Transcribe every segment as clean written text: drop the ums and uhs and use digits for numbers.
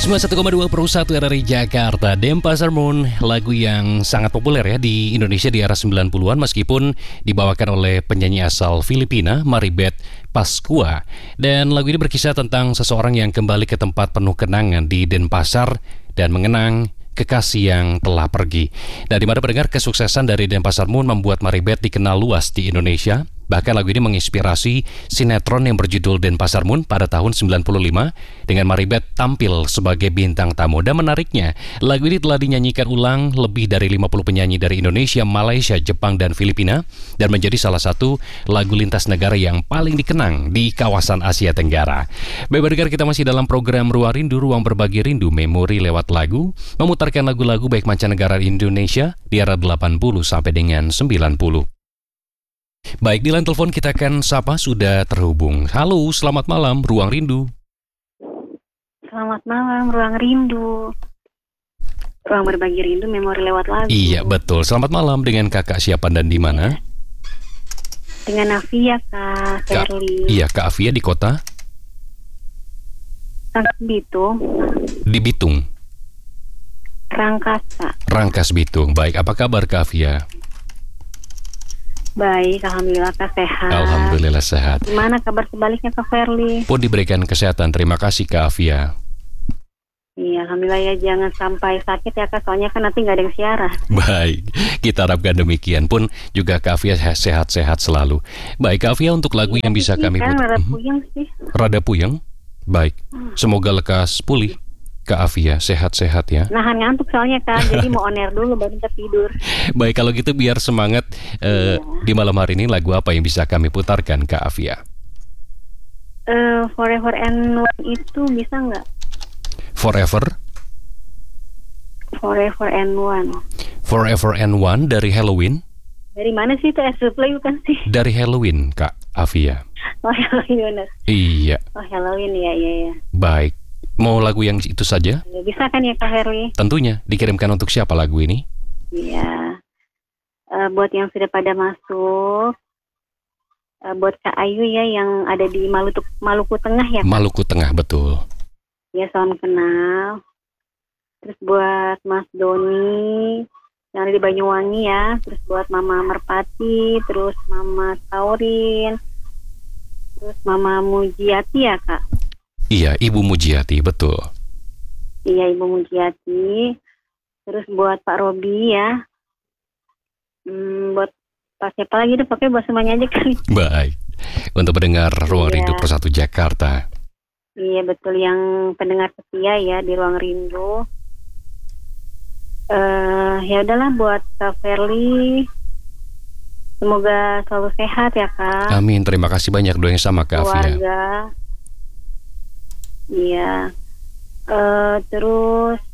91,2 per 1 RRI Jakarta. Denpasar Moon, lagu yang sangat populer ya di Indonesia di era 90-an meskipun dibawakan oleh penyanyi asal Filipina, Maribeth Pascua. Dan lagu ini berkisah tentang seseorang yang kembali ke tempat penuh kenangan di Denpasar dan mengenang kekasih yang telah pergi. Dan di mana pendengar, kesuksesan dari Denpasar Moon membuat Maribeth dikenal luas di Indonesia. Bahkan lagu ini menginspirasi sinetron yang berjudul Denpasar Moon pada tahun 95 dengan Maribeth tampil sebagai bintang tamu. Dan menariknya, lagu ini telah dinyanyikan ulang lebih dari 50 penyanyi dari Indonesia, Malaysia, Jepang, dan Filipina dan menjadi salah satu lagu lintas negara yang paling dikenang di kawasan Asia Tenggara. Baik pendengar, kita masih dalam program Ruang Rindu, Ruang Berbagi Rindu, Memori lewat lagu, memutarkan lagu-lagu baik mancanegara Indonesia di era 80 sampai dengan 90. Baik, di line telepon kita akan sapa sudah terhubung. Halo, selamat malam, Ruang Rindu. Selamat malam, Ruang Rindu. Ruang Berbagi Rindu, Memori lewat lagu. Iya, betul. Selamat malam, dengan kakak siapa dan di mana? Dengan Afia, Kak Ferli. Iya, Kak Afia di kota? Rangkas Bitung. Di Bitung. Rangkas Bitung. Baik, apa kabar Kak Afia? Baik, Alhamdulillah Kak sehat. Alhamdulillah sehat. Gimana kabar sebaliknya Kak Ferli? Pun diberikan kesehatan, terima kasih Kak Afia. Iya, Alhamdulillah ya, jangan sampai sakit ya Kak, soalnya kan nanti nggak ada yang siaran. Baik, kita harapkan demikian. Pun juga Kak Afia sehat-sehat selalu. Baik Kak Afia, untuk lagu yang bisa kami kan rada puyeng sih. Rada puyeng? Baik, semoga lekas pulih. Kak Afia, sehat-sehat ya. Nahan ngantuk soalnya Kak, jadi mau on air dulu baru kita tidur. Baik, kalau gitu biar semangat di malam hari ini, lagu apa yang bisa kami putarkan Kak Afia? Forever and One itu bisa nggak? Forever and One. Forever and One dari Halloween. Dari mana sih itu? Play bukan sih? Dari Halloween Kak Afia. Oh Halloween benar. Iya. Oh Halloween ya. Baik. Mau lagu yang itu saja? Bisa kan ya Kak Herwi? Tentunya. Dikirimkan untuk siapa lagu ini? Iya. Buat yang sudah pada masuk. Buat Kak Ayu ya yang ada di Maluku Tengah ya Kak? Maluku Tengah, betul. Ya, salam kenal. Terus buat Mas Doni yang ada di Banyuwangi ya. Terus buat Mama Merpati. Terus Mama Taurin. Terus Mama Mujiati ya Kak? Iya, Ibu Mujiati, betul. Iya, Ibu Mujiati. Terus buat Pak Robi ya. Buat Pak siapa lagi deh, pakai buat semuanya aja kali. Baik. Untuk pendengar Ruang Rindu Persatu Jakarta. Iya, betul, yang pendengar setia ya di Ruang Rindu. Ya udahlah buat Kak Ferli. Semoga selalu sehat ya Kak. Amin, terima kasih banyak, doa yang sama Kak Afia. Keluarga. Iya. Terus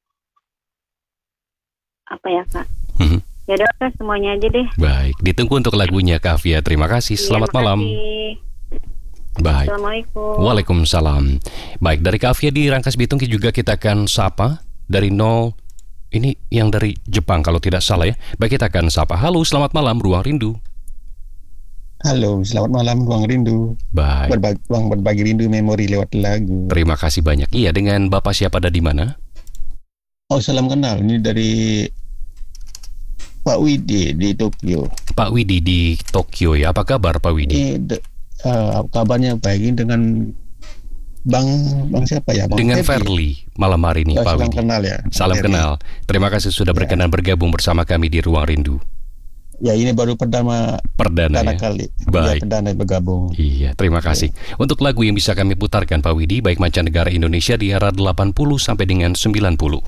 apa ya Kak? Ya udah Kak, semuanya aja deh. Baik, ditunggu untuk lagunya Kak Afia. Terima kasih. Selamat malam. Baik. Assalamualaikum. Waalaikumsalam. Baik, dari Kak Afia di Rangkas Bitung juga kita akan sapa dari 0. Ini yang dari Jepang kalau tidak salah ya. Baik, kita akan sapa. Halo, selamat malam Ruang Rindu. Halo, selamat malam Ruang Rindu. Baik. Ruang Berbagi Rindu, Memori lewat lagu. Terima kasih banyak. Iya, dengan Bapak siapa ada di mana? Oh, salam kenal. Ini dari Pak Widi di Tokyo. Pak Widi di Tokyo ya. Apa kabar Pak Widi? Kabarnya baik. Ini dengan Bang siapa ya? Bang dengan Ferli malam hari ini Pak Widi. Salam kenal ya. Salam kenal. Terima kasih sudah berkenan bergabung bersama kami di Ruang Rindu. Ya, ini baru perdana ya? Kali. Baik. Ya, perdana bergabung. Iya, terima kasih. Untuk lagu yang bisa kami putarkan Pak Widi, baik mancanegara Indonesia di era 80 sampai dengan 90. 90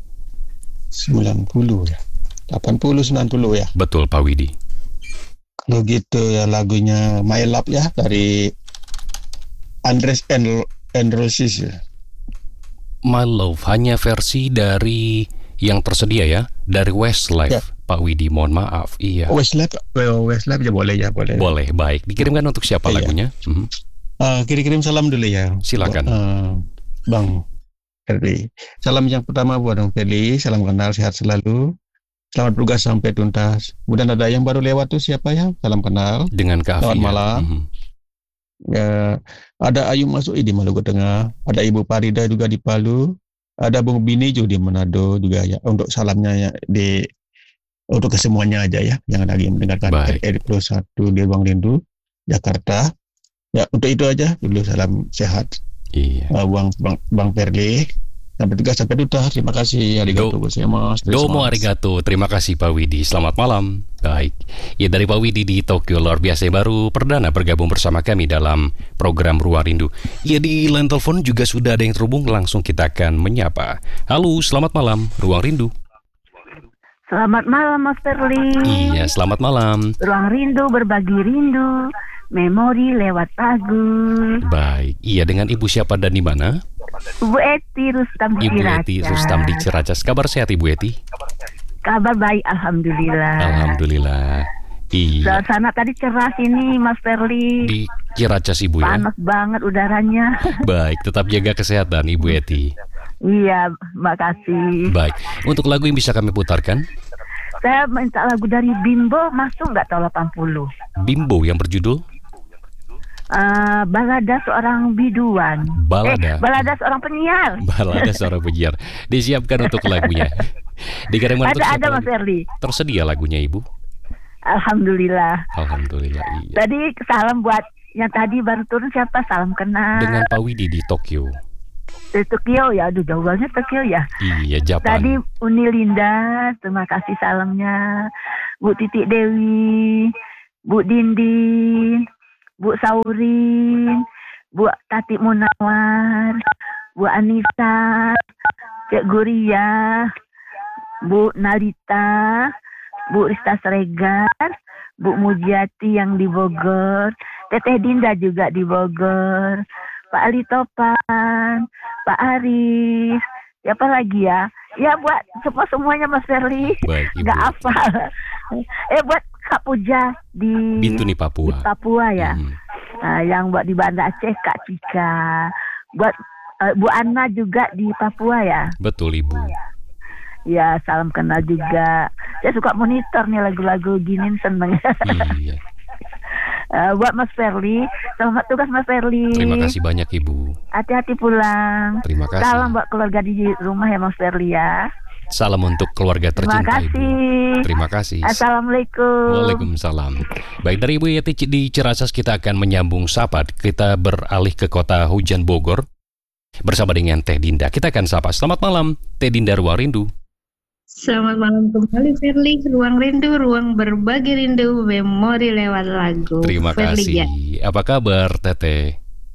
ya. 80 90 ya. Betul Pak Widi. Kalau gitu ya lagunya My Love ya dari Andres and Roses ya. My Love hanya versi dari yang tersedia ya, dari Westlife ya. Pak Widi, mohon maaf. Iya. Westlife ya boleh. Boleh, baik. Dikirimkan untuk siapa lagunya? Kirim salam dulu ya. Silakan. Bang Ferli. Salam yang pertama buat Bang Ferli, salam kenal, sehat selalu. Selamat bertugas sampai tuntas. Kemudian ada yang baru lewat tuh siapa ya? Salam kenal. Dengan Kak Afia. Selamat malam. Ya, ada Ayu Masui di Maluku Tengah, ada Ibu Parida juga di Palu, Ada Bung Bini juga di Manado juga ya. Untuk salamnya ya untuk kesemuanya aja ya yang lagi mendengarkan Baik. RRI Pro 1 di Ruang Rindu Jakarta. Ya untuk itu aja dulu, salam sehat. Iya. Bang Perli. Sampai tugas, sampai duta. Terima kasih. Arigatou gozaimasu. Domo arigato, terima kasih Pak Widi. Selamat malam. Baik, ya dari Pak Widi di Tokyo, luar biasa, baru perdana bergabung bersama kami dalam program Ruang Rindu. Ya di line telepon juga sudah ada yang terhubung, langsung kita akan menyapa. Halo, selamat malam, Ruang Rindu. Selamat malam Mas Perli. Iya, selamat malam. Ruang Rindu berbagi rindu, memori lewat lagu. Baik, iya dengan Ibu siapa dan di mana? Ibu Eti Rustam di Ibu Ciracas. Eti Rustam di Ciracas. Kabar sehat Ibu Eti? Kabar baik, alhamdulillah. Alhamdulillah. Iya. Suasana tadi cerah sini Mas Perli. Di Ciracas Ibu ya. Panas banget udaranya. Baik, tetap jaga kesehatan Ibu Eti. Iya, makasih. Baik, untuk lagu yang bisa kami putarkan, Saya minta lagu dari Bimbo, masuk nggak tahun 80? Bimbo yang berjudul Balada seorang biduan. Balada seorang penyiar. Balada seorang penyiar. Disiapkan untuk lagunya. Dikiriman untuk Ada Mas Perli. Tersedia lagunya Ibu? Alhamdulillah. Alhamdulillah, iya. Tadi salam buat yang tadi baru turun, siapa? Salam kenal. Dengan Pak Widi di Tokyo. Di Tokyo ya, aduh jauh banget Tokyo ya. Iya, Jepang. Tadi Uni Linda, terima kasih salamnya. Bu Titik Dewi, Bu Dindin, Bu Saurin, Bu Tati Munawar, Bu Anissa, Cek Guria, Bu Nalita, Bu Rista Sregar, Bu Mujiati yang di Bogor, Teteh Dinda juga di Bogor, Pak Ali Topan, Pak Aris, siapa lagi ya? Ya buat semuanya Mas Ferli. Baik, Ibu. Nggak hafal. Buat Kak Puja di Bintuni, Papua. Di Papua ya. Nah, yang buat di Banda Aceh Kak Cika. Buat Bu Anna juga di Papua ya. Betul Ibu. Ya, salam kenal juga. Saya suka monitor nih lagu-lagu gini, seneng. Iya. Buat Mas Ferli, selamat tugas Mas Ferli. Terima kasih banyak Ibu. Hati-hati pulang. Terima kasih. Salam buat keluarga di rumah ya Mas Ferli ya. Salam untuk keluarga tercinta Terima kasih. Ibu. Terima kasih. Assalamualaikum. Waalaikumsalam. Baik, dari Ibu Yeti di Ciracas kita akan menyambung sapa. Kita beralih ke kota hujan Bogor bersama dengan Teh Dinda. Kita akan sapa. Selamat malam Teh Dinda Ruang Rindu. Selamat malam kembali Ferli, Ruang Rindu, ruang berbagi rindu, memori lewat lagu. Terima Ferli, kasih. ya. Apa kabar Teteh?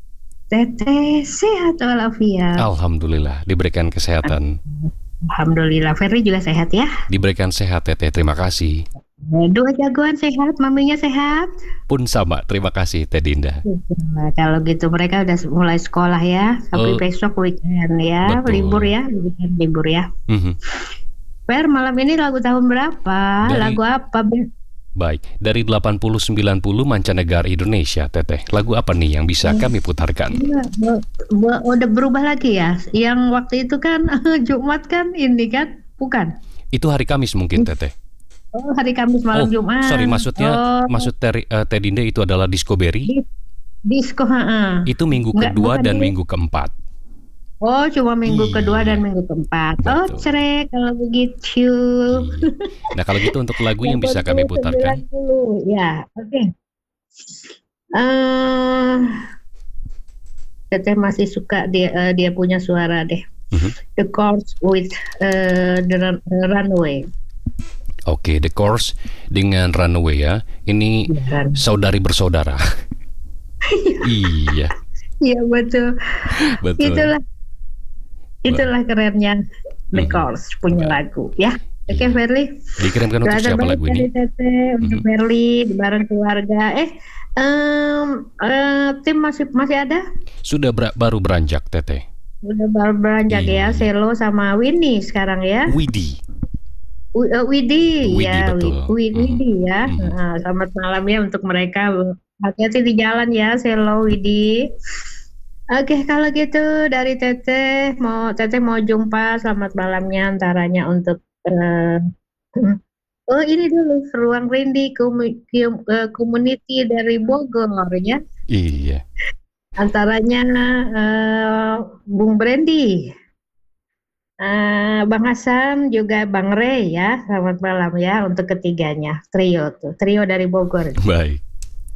Teteh sehat walafiat. Alhamdulillah, diberikan kesehatan. Alhamdulillah, Ferli juga sehat ya. Diberikan sehat Teteh, terima kasih. Dua jagoan sehat, maminya sehat. Pun sama, terima kasih Teh Dinda. Nah, kalau gitu mereka udah mulai sekolah ya, sampai besok weekend ya, Betul. libur ya, weekend libur ya. Fer, malam ini lagu tahun berapa? Lagu apa? Baik, dari 80-90 mancanegara Indonesia, Teteh. Lagu apa nih yang bisa kami putarkan? Udah berubah lagi ya? Yang waktu itu kan Jumat kan ini kan? Bukan? Itu hari Kamis mungkin, Teteh. Oh, hari Kamis malam Jumat. Sorry, maksudnya maksud Teh Dinda itu adalah Disco Berry. Disco, Itu minggu kedua dan minggu keempat. Oh, cuma minggu kedua dan minggu keempat. Betul. Oh, cerai kalau begitu. Iya. Nah, kalau gitu untuk lagu yang bisa kami putarkan. Ya, oke. Teteh masih suka dia punya suara deh. The Chords with the Runaway. Oke, The Chords dengan Runaway ya. Ini saudari bersaudara. Iya. Iya betul. Betul. Itulah kerennya The Chords punya lagu ya. Oke, Ferli. Dikirimkan untuk siapa lagu ini? Untuk Ferli bareng keluarga. Tim masih ada? Sudah baru beranjak, Teteh. Sudah baru beranjak ya. Selo sama Winnie sekarang ya. Widi ya, betul. Widi ya. Selamat malam ya untuk mereka. Hati-hati di jalan ya, Selo, Widi. Oke, kalau gitu dari Teteh mau jumpa selamat malamnya antaranya untuk ini dulu Ruang Rindu community dari Bogor ya. Iya. Antaranya Bung Brandy. Bang Hasan juga Bang Rey ya. Selamat malam ya untuk ketiganya. Trio dari Bogor. Baik.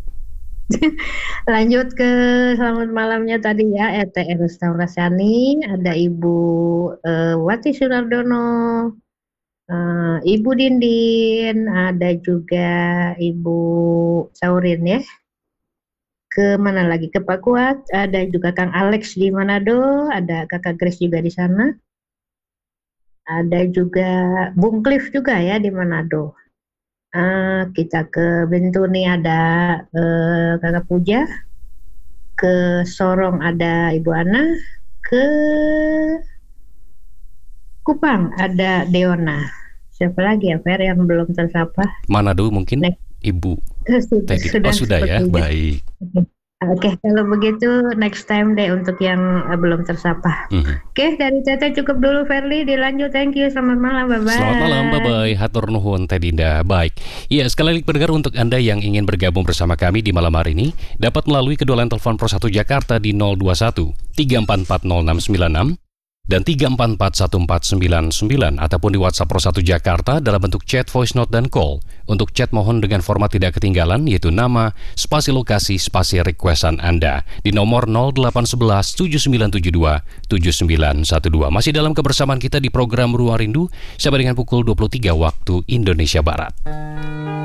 Lanjut ke selamat malamnya tadi ya, ETN Restaurasani, ada Ibu Wati Sunardono, Ibu Dindin, ada juga Ibu Saurin ya. Ke mana lagi? Ke Pak Kuat, ada juga Kang Alex di Manado, ada Kakak Grace juga di sana. Ada juga Bung Cliff juga ya di Manado. Kita ke Bentuni ada Kakak Puja, ke Sorong ada Ibu Ana, ke Kupang ada Deona. Siapa lagi ya Fer yang belum tersapa? Manado mungkin Ibu sudah ya, baik. Oke, kalau begitu next time deh untuk yang belum tersapa. Oke, dari Teteh cukup dulu Verly, dilanjut. Thank you, selamat malam, bye-bye. Selamat malam, bye-bye. Hatur nuhun Teh Dinda. Baik, ya sekali lagi pendengar, untuk Anda yang ingin bergabung bersama kami di malam hari ini, dapat melalui kedua line telepon Pro 1 Jakarta di 021 3440696 dan 3441499, ataupun di WhatsApp Pro 1 Jakarta dalam bentuk chat, voice note, dan call. Untuk chat mohon dengan format tidak ketinggalan, yaitu nama, spasi lokasi, spasi requestan Anda di nomor 0811 7972 7912. Masih dalam kebersamaan kita di program Ruang Rindu sampai dengan pukul 23 waktu Indonesia Barat.